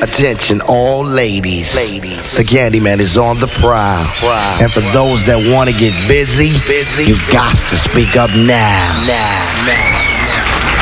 Attention all ladies. The Candyman is on the prowl. And for those that want to get busy, you got to speak up now.